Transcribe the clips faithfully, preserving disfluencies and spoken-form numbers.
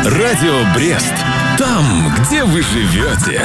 Радио Брест. Там, где вы живете.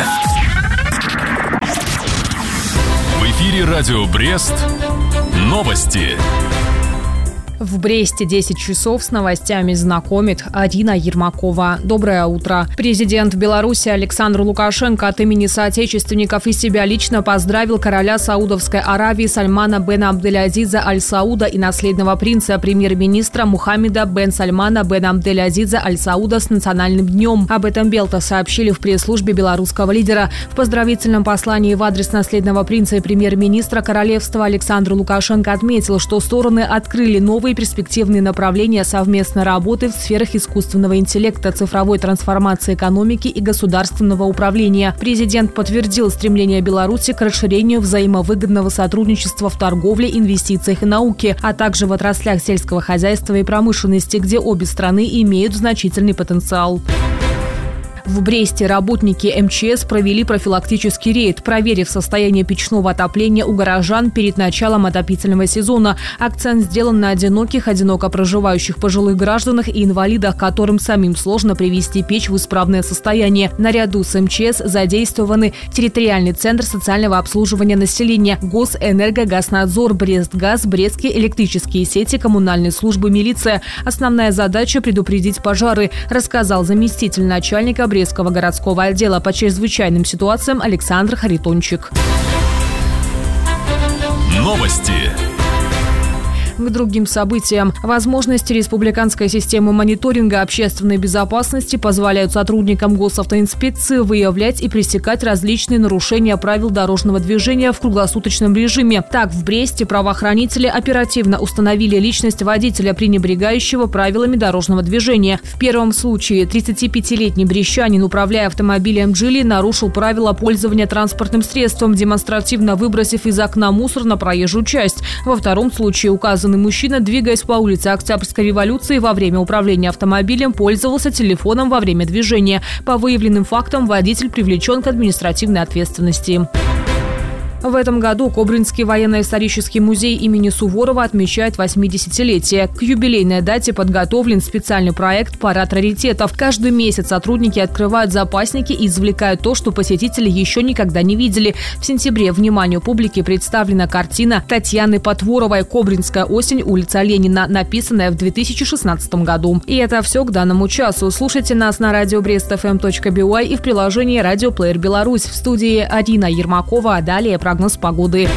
В эфире Радио Брест. Новости. В Бресте десять часов с новостями знакомит Арина Ермакова. Доброе утро. Президент Беларуси Александр Лукашенко от имени соотечественников и себя лично поздравил короля Саудовской Аравии Сальмана бен Абдель-Азиза Аль-Сауда и наследного принца премьер-министра Мухаммеда бен Сальмана бен Абдель-Азиза Аль-Сауда с национальным днем. Об этом Белта сообщили в пресс-службе белорусского лидера. В поздравительном послании в адрес наследного принца и премьер-министра королевства Александр Лукашенко отметил, что стороны открыли новые перспективные направления совместной работы в сферах искусственного интеллекта, цифровой трансформации экономики и государственного управления. Президент подтвердил стремление Беларуси к расширению взаимовыгодного сотрудничества в торговле, инвестициях и науке, а также в отраслях сельского хозяйства и промышленности, где обе страны имеют значительный потенциал. В Бресте работники эм че эс провели профилактический рейд, проверив состояние печного отопления у горожан перед началом отопительного сезона. Акцент сделан на одиноких, одиноко проживающих пожилых гражданах и инвалидах, которым самим сложно привести печь в исправное состояние. Наряду с эм че эс задействованы территориальный центр социального обслуживания населения, Госэнергогазнадзор, Брестгаз, Брестские электрические сети, коммунальные службы, милиция. Основная задача – предупредить пожары, рассказал заместитель начальника Брестского городского отдела по чрезвычайным ситуациям Александр Харитончик. Новости. К другим событиям. Возможности республиканской системы мониторинга общественной безопасности позволяют сотрудникам госавтоинспекции выявлять и пресекать различные нарушения правил дорожного движения в круглосуточном режиме. Так, в Бресте правоохранители оперативно установили личность водителя, пренебрегающего правилами дорожного движения. В первом случае тридцатипятилетний брестчанин, управляя автомобилем «Джили», нарушил правила пользования транспортным средством, демонстративно выбросив из окна мусор на проезжую часть. Во втором случае указанный мужчина, двигаясь по улице Октябрьской революции во время управления автомобилем, пользовался телефоном во время движения. По выявленным фактам водитель привлечен к административной ответственности. В этом году Кобринский военно-исторический музей имени Суворова отмечает восьмидесятилетие. К юбилейной дате подготовлен специальный проект «Парад раритетов». Каждый месяц сотрудники открывают запасники и извлекают то, что посетители еще никогда не видели. В сентябре вниманию публики представлена картина Татьяны Потворовой «Кобринская осень. Улица Ленина», написанная в две тысячи шестнадцатом году. И это все к данному часу. Слушайте нас на радио брест эф эм точка би уай и в приложении «Радиоплеер Беларусь». В студии Арина Ермакова, а далее прогноз погоды.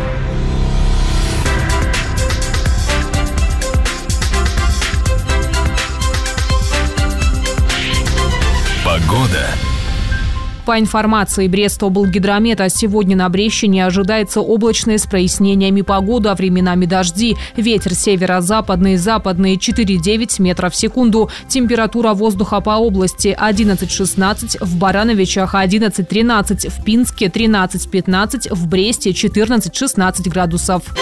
Погода. По информации Брестоблгидромета, сегодня на Брестщине ожидается облачная с прояснениями погода, временами дожди. Ветер северо-западный, западный четыре-девять метров в секунду. Температура воздуха по области одиннадцать-шестнадцать, в Барановичах одиннадцать-тринадцать, в Пинске тринадцать-пятнадцать, в Бресте четырнадцать-шестнадцать градусов.